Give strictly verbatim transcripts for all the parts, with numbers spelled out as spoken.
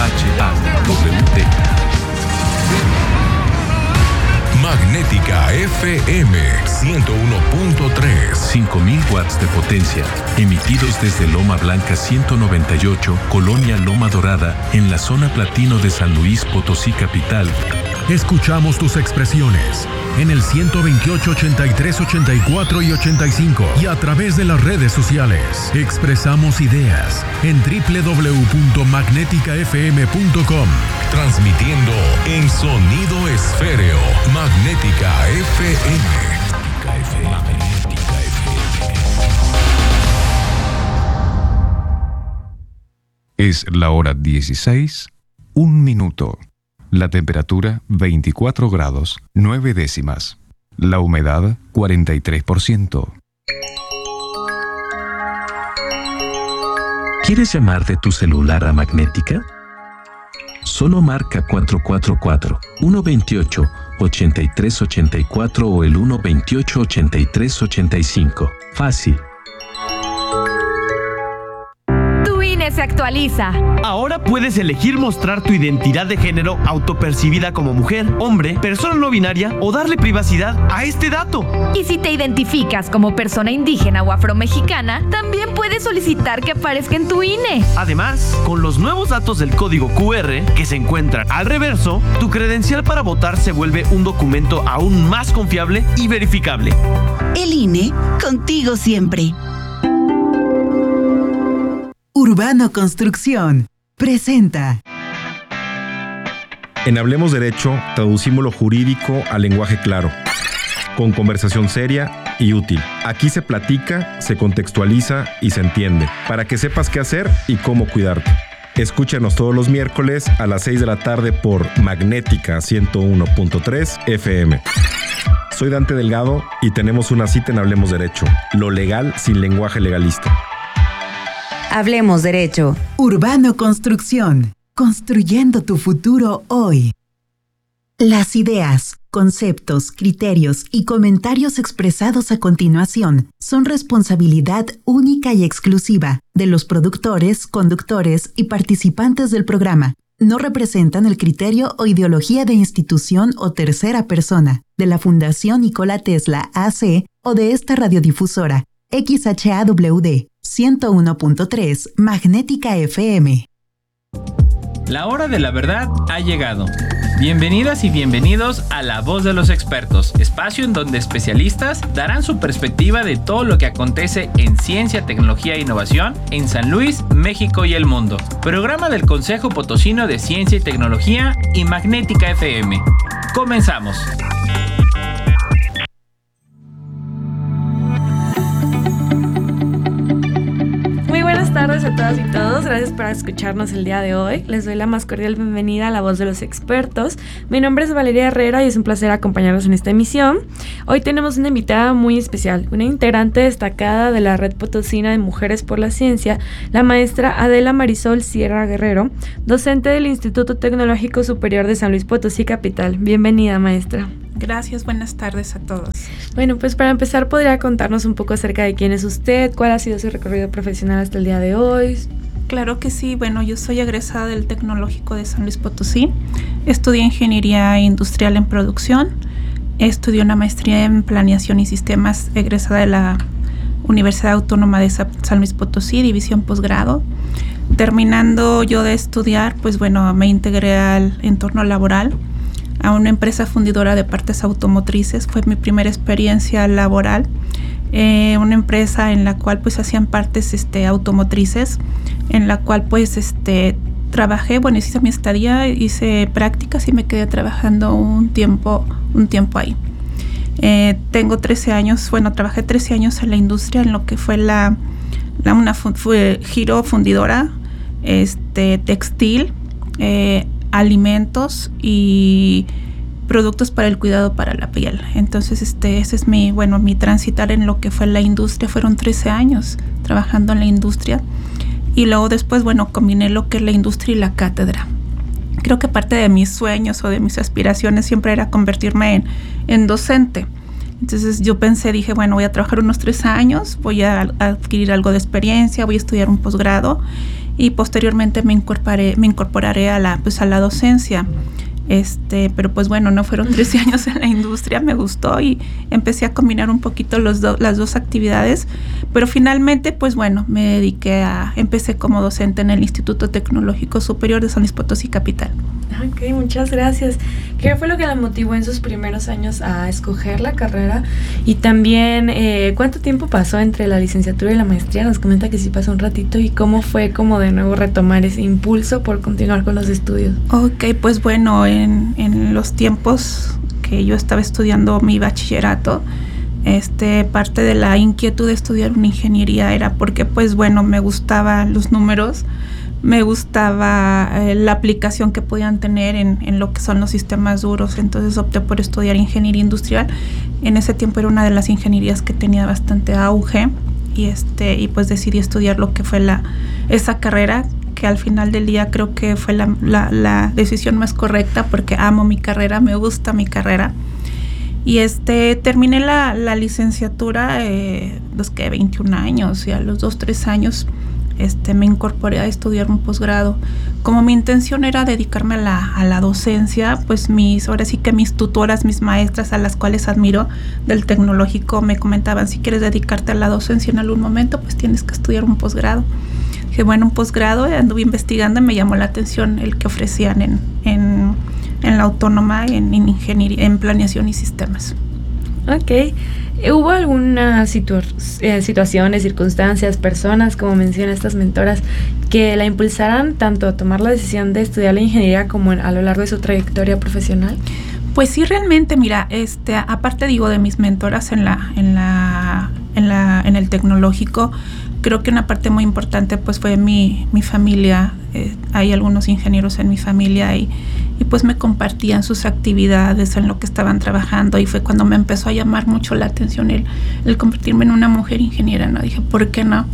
H A W T. Magnética F M ciento uno punto tres. cinco mil watts de potencia. Emitidos desde Loma Blanca ciento noventa y ocho, Colonia Loma Dorada, en la zona platino de San Luis Potosí capital. Escuchamos tus expresiones en el ciento veintiocho, ochenta y tres, ochenta y cuatro y ochenta y cinco y a través de las redes sociales. Expresamos ideas en doble u doble u doble u punto magnética f m punto com. Transmitiendo en sonido esféreo. Magnética F M. Magnética F M. Es la hora dieciséis, un minuto. La temperatura veinticuatro grados, nueve décimas. La humedad cuarenta y tres por ciento. ¿Quieres llamar de tu celular a Magnética? Solo marca cuatro cuatro cuatro, uno dos ocho, ocho tres ocho cuatro o el uno dos ocho, ocho tres ocho cinco. Fácil. Se actualiza. Ahora puedes elegir mostrar tu identidad de género autopercibida como mujer, hombre, persona no binaria o darle privacidad a este dato. Y si te identificas como persona indígena o afromexicana, también puedes solicitar que aparezca en tu I N E. Además, con los nuevos datos del código Q R que se encuentran al reverso, tu credencial para votar se vuelve un documento aún más confiable y verificable. El I N E, contigo siempre. Urbano Construcción presenta. En Hablemos Derecho, traducimos lo jurídico al lenguaje claro, con conversación seria y útil. Aquí se platica, se contextualiza y se entiende, para que sepas qué hacer y cómo cuidarte. Escúchanos todos los miércoles a las seis de la tarde por Magnética ciento uno punto tres F M. Soy Dante Delgado y tenemos una cita en Hablemos Derecho, lo legal sin lenguaje legalista. Hablemos Derecho. Urbano Construcción. Construyendo tu futuro hoy. Las ideas, conceptos, criterios y comentarios expresados a continuación son responsabilidad única y exclusiva de los productores, conductores y participantes del programa. No representan el criterio o ideología de institución o tercera persona, de la Fundación Nikola Tesla A C o de esta radiodifusora, X H A W D. ciento uno punto tres Magnética F M. La hora de la verdad ha llegado. Bienvenidas y bienvenidos a La Voz de los Expertos, espacio en donde especialistas darán su perspectiva de todo lo que acontece en ciencia, tecnología e innovación en San Luis, México y el mundo. Programa del Consejo Potosino de Ciencia y Tecnología y Magnética F M. Comenzamos. Buenas tardes a todas y todos, gracias por escucharnos el día de hoy. Les doy la más cordial bienvenida a La Voz de los Expertos. Mi nombre es Valeria Herrera y es un placer acompañarlos en esta emisión. Hoy tenemos una invitada muy especial, una integrante destacada de la Red Potosina de Mujeres por la Ciencia, la maestra Adela Marisol Sierra Guerrero, docente del Instituto Tecnológico Superior de San Luis Potosí Capital. Bienvenida, maestra. Gracias, buenas tardes a todos. Bueno, pues para empezar, ¿podría contarnos un poco acerca de quién es usted? ¿Cuál ha sido su recorrido profesional hasta el día de hoy? Claro que sí, bueno, yo soy egresada del Tecnológico de San Luis Potosí. Estudié Ingeniería Industrial en Producción. Estudié una maestría en Planeación y Sistemas, egresada de la Universidad Autónoma de San Luis Potosí, división posgrado. Terminando yo de estudiar, pues bueno, me integré al entorno laboral, a una empresa fundidora de partes automotrices. Fue mi primera experiencia laboral, eh, una empresa en la cual pues hacían partes este, automotrices, en la cual pues este, trabajé, bueno, hice mi estadía, hice prácticas y me quedé trabajando un tiempo, un tiempo ahí. Eh, tengo trece años, bueno, trabajé trece años en la industria, en lo que fue la, la una fue giro fundidora, este, textil, eh, alimentos y productos para el cuidado para la piel. Entonces, este, ese es mi, bueno, mi transitar en lo que fue la industria. Fueron trece años trabajando en la industria. Y luego después, bueno, combiné lo que es la industria y la cátedra. Creo que parte de mis sueños o de mis aspiraciones siempre era convertirme en, en docente. Entonces yo pensé, dije, bueno, voy a trabajar unos tres años, voy a adquirir algo de experiencia, voy a estudiar un posgrado y posteriormente me incorporaré, me incorporaré a la, pues a la docencia. Este, pero pues bueno, no fueron trece años en la industria, me gustó y empecé a combinar un poquito los do, las dos actividades, pero finalmente pues bueno, me dediqué a, empecé como docente en el Instituto Tecnológico Superior de San Luis Potosí Capital. Ok, muchas gracias. ¿Qué fue lo que la motivó en sus primeros años a escoger la carrera? Y también, eh, ¿cuánto tiempo pasó entre la licenciatura y la maestría? Nos comenta que sí pasó un ratito. ¿Y cómo fue como de nuevo retomar ese impulso por continuar con los estudios? Ok, pues bueno, en, en los tiempos que yo estaba estudiando mi bachillerato, este, parte de la inquietud de estudiar una ingeniería era porque pues bueno, me gustaban los números, me gustaba eh, la aplicación que podían tener en, en lo que son los sistemas duros, entonces opté por estudiar ingeniería industrial. En ese tiempo era una de las ingenierías que tenía bastante auge y este y pues decidí estudiar lo que fue la esa carrera, que al final del día creo que fue la, la, la decisión más correcta porque amo mi carrera, me gusta mi carrera. Y este terminé la, la licenciatura eh, los que veintiún años, y a los dos, tres años Este, me incorporé a estudiar un posgrado. Como mi intención era dedicarme a la, a la docencia, pues mis, ahora sí que mis tutoras, mis maestras, a las cuales admiro del tecnológico, me comentaban, si quieres dedicarte a la docencia en algún momento, pues tienes que estudiar un posgrado. Dije, bueno, un posgrado, anduve investigando y me llamó la atención el que ofrecían en, en, en la Autónoma, en, en ingeniería, en planeación y sistemas. Ok. ¿Hubo algunas situ- eh, situaciones, circunstancias, personas, como mencionan estas mentoras, que la impulsaran tanto a tomar la decisión de estudiar la ingeniería como en, a lo largo de su trayectoria profesional? Pues sí, realmente, mira, este, aparte digo de mis mentoras en la, en la, en la, en el tecnológico, creo que una parte muy importante pues fue mi, mi familia. Eh, hay algunos ingenieros en mi familia y, y pues me compartían sus actividades, en lo que estaban trabajando, y fue cuando me empezó a llamar mucho la atención el, el convertirme en una mujer ingeniera, ¿no? Dije, ¿por qué no?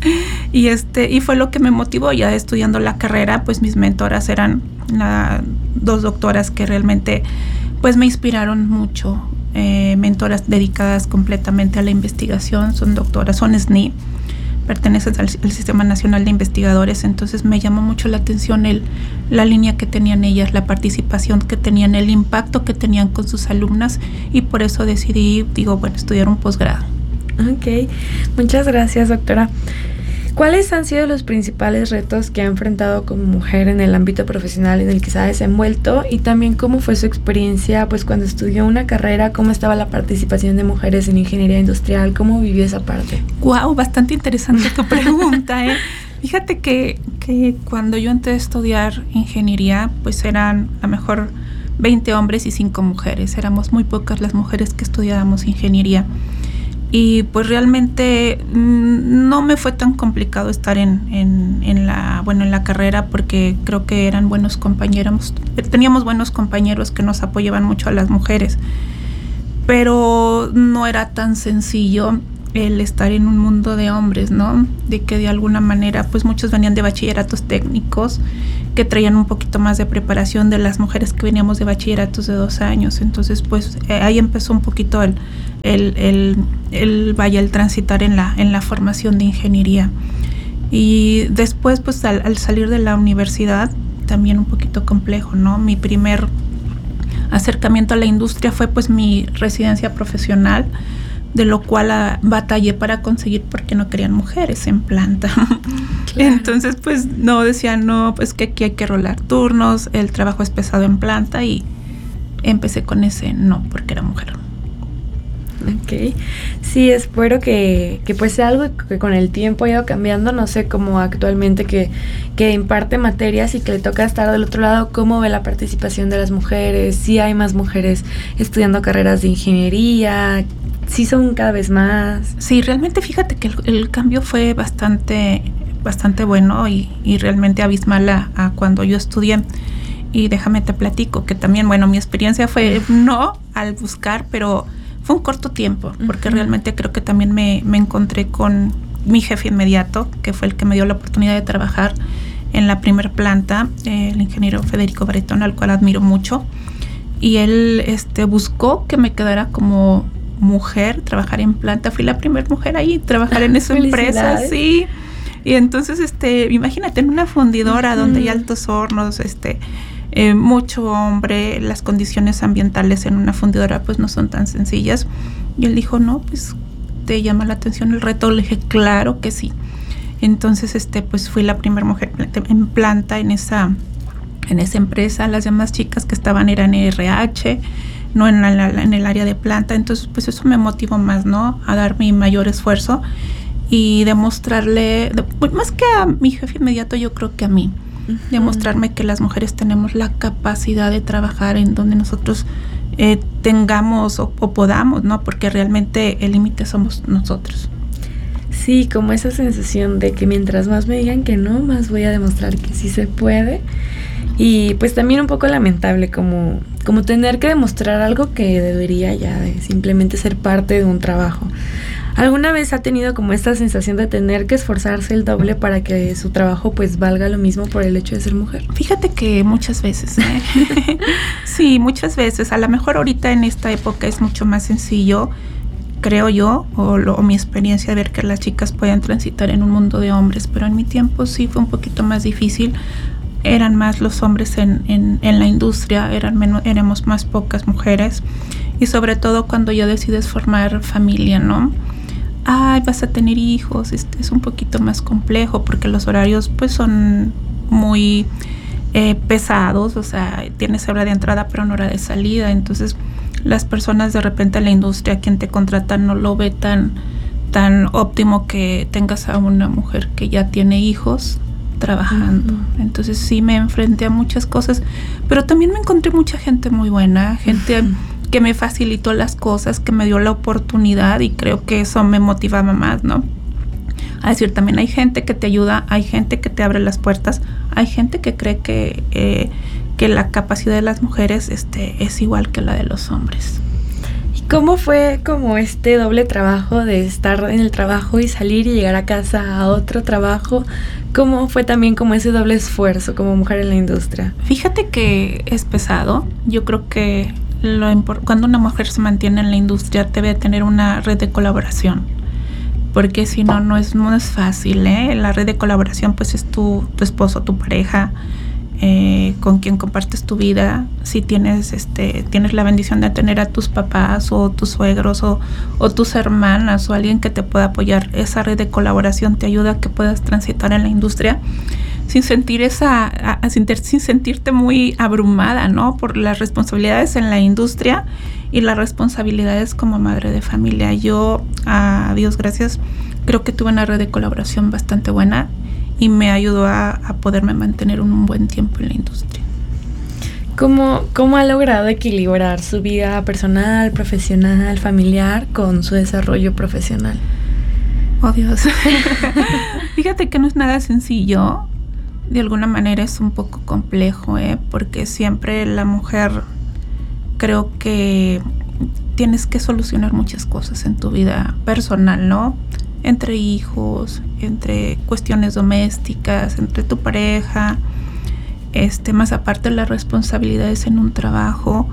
y este y fue lo que me motivó. Ya estudiando la carrera, pues mis mentoras eran la, dos doctoras que realmente pues me inspiraron mucho, eh, mentoras dedicadas completamente a la investigación, son doctoras, son S N I, pertenecen al, al Sistema Nacional de Investigadores, entonces me llamó mucho la atención el, la línea que tenían ellas, la participación que tenían, el impacto que tenían con sus alumnas, y por eso decidí, digo, bueno, estudiar un posgrado. Ok, muchas gracias, doctora. ¿Cuáles han sido los principales retos que ha enfrentado como mujer en el ámbito profesional en el que se ha desenvuelto? Y también, ¿cómo fue su experiencia pues cuando estudió una carrera? ¿Cómo estaba la participación de mujeres en ingeniería industrial? ¿Cómo vivió esa parte? Wow, bastante interesante tu pregunta, ¿eh? Fíjate que, que cuando yo entré a estudiar ingeniería, pues eran a lo mejor veinte hombres y cinco mujeres. Éramos muy pocas las mujeres que estudiábamos ingeniería. Y pues realmente mmm, no me fue tan complicado estar en, en, en la bueno en la carrera, porque creo que eran buenos compañeros, teníamos buenos compañeros que nos apoyaban mucho a las mujeres, pero no era tan sencillo el estar en un mundo de hombres, ¿no? De que de alguna manera pues muchos venían de bachilleratos técnicos que traían un poquito más de preparación de las mujeres que veníamos de bachilleratos de dos años. Entonces pues eh, ahí empezó un poquito el el, el, el vaya el transitar en la en la formación de ingeniería. Y después pues al, al salir de la universidad también un poquito complejo, ¿no? Mi primer acercamiento a la industria fue pues mi residencia profesional, de lo cual a, batallé para conseguir porque no querían mujeres en planta. Claro. Entonces pues no, decían no, pues que aquí hay que rolar turnos, el trabajo es pesado en planta, y empecé con ese no porque era mujer. Ok, sí, espero que, que pues sea algo que con el tiempo ha ido cambiando. No sé cómo actualmente que, que imparte materias y que le toca estar del otro lado, ¿cómo ve la participación de las mujeres? ¿Sí hay más mujeres estudiando carreras de ingeniería? ¿Sí son cada vez más? Sí, realmente fíjate que el, el cambio fue bastante, bastante bueno y, y realmente abismal a, a cuando yo estudié. Y déjame te platico que también, bueno, mi experiencia fue no al buscar, pero fue un corto tiempo, porque uh-huh. realmente creo que también me, me encontré con mi jefe inmediato, que fue el que me dio la oportunidad de trabajar en la primer planta, eh, el ingeniero Federico Bretón, al cual admiro mucho. Y él este, buscó que me quedara como mujer, trabajar en planta. Fui la primera mujer ahí, trabajar en esa empresa, sí. Y entonces, este, imagínate en una fundidora uh-huh. donde hay altos hornos, este, eh, mucho hombre, las condiciones ambientales en una fundidora pues no son tan sencillas. Y él dijo, no, pues te llama la atención el reto. Le dije, claro que sí. Entonces, este, pues fui la primera mujer en planta en esa, en esa empresa. Las demás chicas que estaban eran R H, no en, la, en el área de planta. Entonces, pues eso me motivó más, ¿no? A dar mi mayor esfuerzo y demostrarle, de, pues, más que a mi jefe inmediato, yo creo que a mí, uh-huh. demostrarme que las mujeres tenemos la capacidad de trabajar en donde nosotros eh, tengamos o, o podamos, ¿no? Porque realmente el límite somos nosotros. Sí, como esa sensación de que mientras más me digan que no, más voy a demostrar que sí se puede. Y pues también un poco lamentable como, como tener que demostrar algo que debería ya de simplemente ser parte de un trabajo. ¿Alguna vez ha tenido como esta sensación de tener que esforzarse el doble para que su trabajo pues valga lo mismo por el hecho de ser mujer? Fíjate que muchas veces, ¿eh? Sí, muchas veces. A lo mejor ahorita en esta época es mucho más sencillo, creo yo, o, lo, o mi experiencia de ver que las chicas pueden transitar en un mundo de hombres, pero en mi tiempo sí fue un poquito más difícil. Eran más los hombres en, en, en la industria, eran menos, éramos más pocas mujeres, y sobre todo cuando ya decides formar familia, ¿no? Ay, vas a tener hijos, este es un poquito más complejo porque los horarios pues son muy eh, pesados, o sea, tienes hora de entrada pero no hora de salida, entonces las personas de repente en la industria, quien te contrata no lo ve tan, tan óptimo que tengas a una mujer que ya tiene hijos trabajando. Uh-huh. Entonces sí me enfrenté a muchas cosas, pero también me encontré mucha gente muy buena, gente uh-huh. que me facilitó las cosas, que me dio la oportunidad, y creo que eso me motivaba más, ¿no? A decir, también hay gente que te ayuda, hay gente que te abre las puertas, hay gente que cree que, eh, que la capacidad de las mujeres este, es igual que la de los hombres. ¿Y cómo fue como este doble trabajo de estar en el trabajo y salir y llegar a casa a otro trabajo? ¿Cómo fue también como ese doble esfuerzo como mujer en la industria? Fíjate que es pesado. Yo creo que lo impor- cuando una mujer se mantiene en la industria debe tener una red de colaboración, porque si no, no es, no es fácil, ¿eh? La red de colaboración pues es tu, tu esposo, tu pareja, eh, con quien compartes tu vida. Si tienes este tienes la bendición de tener a tus papás o tus suegros o, o tus hermanas o alguien que te pueda apoyar, esa red de colaboración te ayuda a que puedas transitar en la industria sin sentir esa a, a, sin, sin sentirte muy abrumada, ¿no? Por las responsabilidades en la industria y las responsabilidades como madre de familia. Yo, a Dios gracias, creo que tuve una red de colaboración bastante buena y me ayudó a, a poderme mantener un, un buen tiempo en la industria. ¿Cómo, ¿Cómo ha logrado equilibrar su vida personal, profesional, familiar con su desarrollo profesional? Oh, Dios. Fíjate que no es nada sencillo. De alguna manera es un poco complejo, ¿eh? Porque siempre la mujer, creo que tienes que solucionar muchas cosas en tu vida personal, ¿no? Entre hijos, entre cuestiones domésticas, entre tu pareja, este, más aparte las responsabilidades en un trabajo,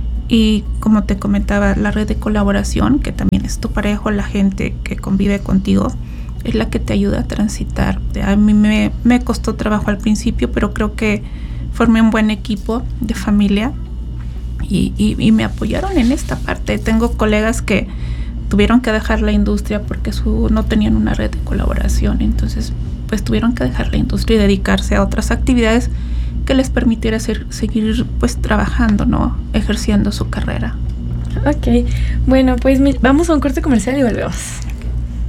y como te comentaba, la red de colaboración, que también es tu pareja o la gente que convive contigo, es la que te ayuda a transitar. A mí me, me costó trabajo al principio, pero creo que formé un buen equipo de familia y, y, y me apoyaron en esta parte. Tengo colegas que tuvieron que dejar la industria porque su, no tenían una red de colaboración, entonces pues tuvieron que dejar la industria y dedicarse a otras actividades que les permitiera ser, seguir pues trabajando, ¿no? Ejerciendo su carrera. Ok, bueno, pues mi, vamos a un corte comercial y volvemos.